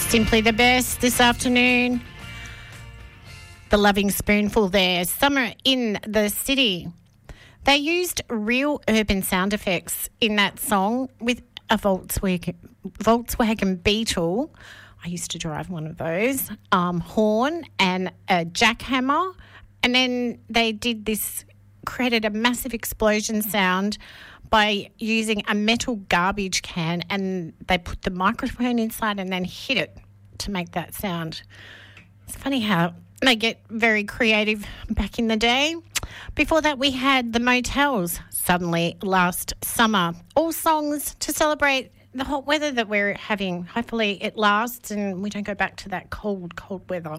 Simply the best this afternoon. The Loving Spoonful there. Summer in the City. They used real urban sound effects in that song with a Volkswagen Beetle. I used to drive one of those. Horn and a jackhammer. And then they created a massive explosion sound by using a metal garbage can, and they put the microphone inside and then hit it to make that sound. It's funny how they get very creative back in the day. Before that, we had the Motels, Suddenly Last Summer. All songs to celebrate the hot weather that we're having. Hopefully it lasts and we don't go back to that cold weather.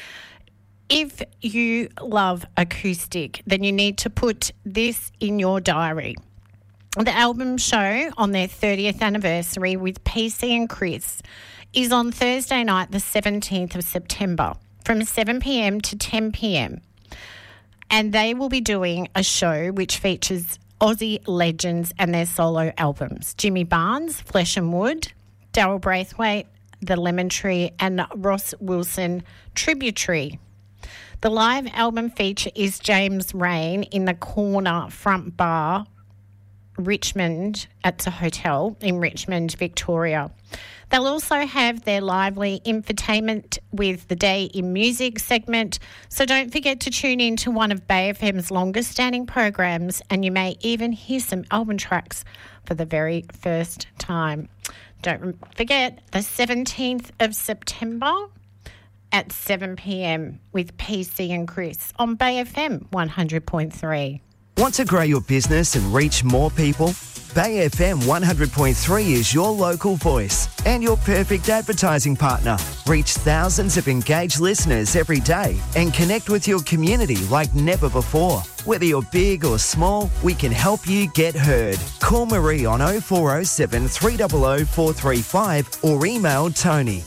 If you love acoustic, then you need to put this in your diary. The album show on their 30th anniversary with PC and Chris is on Thursday night, the 17th of September, from 7 p.m. to 10 p.m. And they will be doing a show which features Aussie legends and their solo albums. Jimmy Barnes, Flesh and Wood, Daryl Braithwaite, The Lemon Tree, and Ross Wilson, Tributary. The live album feature is James Rain in the Corner Front Bar, Richmond. It's a hotel in Richmond, Victoria. They'll also have their lively infotainment with the Day in Music segment, so don't forget to tune in to one of Bay FM's longest standing programs, and you may even hear some album tracks for the very first time. Don't forget the 17th of September at 7 p.m. with PC and Chris on Bay FM 100.3. Want to grow your business and reach more people? Bay FM 100.3 is your local voice and your perfect advertising partner. Reach thousands of engaged listeners every day and connect with your community like never before. Whether you're big or small, we can help you get heard. Call Marie on 0407 300 435 or email Tony.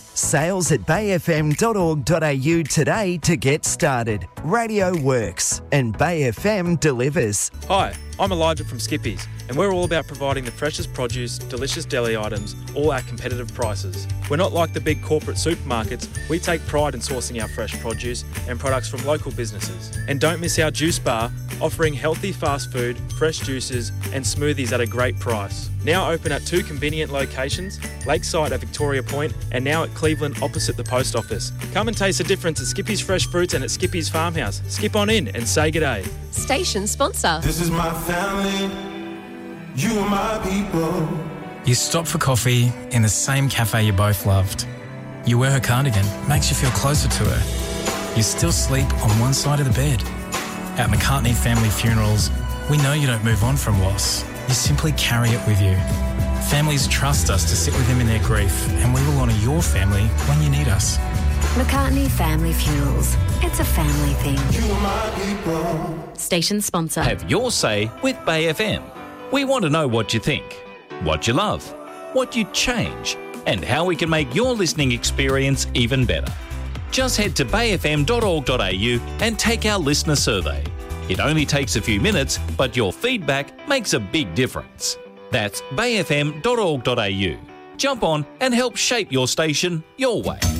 sales@bayfm.org.au today to get started. Radio works and Bay FM delivers. Hi, I'm Elijah from Skippy's, and we're all about providing the freshest produce, delicious deli items, all at competitive prices. We're not like the big corporate supermarkets. We take pride in sourcing our fresh produce and products from local businesses. And don't miss our juice bar, offering healthy fast food, fresh juices and smoothies at a great price. Now open at 2 convenient locations, Lakeside at Victoria Point and now at Cleveland opposite the post office. Come and taste the difference at Skippy's Fresh Fruits and at Skippy's Farmhouse. Skip on in and say g'day. Station sponsor. This is my family, you are my people. You stop for coffee in the same cafe you both loved. You wear her cardigan, makes you feel closer to her. You still sleep on one side of the bed. At McCartney Family Funerals, we know you don't move on from loss. You simply carry it with you. Families trust us to sit with them in their grief, and we will honour your family when you need us. McCartney Family Funerals. It's a family thing. You are my people. Station sponsor. Have your say with Bay FM. We want to know what you think, what you love, what you'd change, and how we can make your listening experience even better. Just head to bayfm.org.au and take our listener survey. It only takes a few minutes, but your feedback makes a big difference. That's bayfm.org.au. Jump on and help shape your station your way.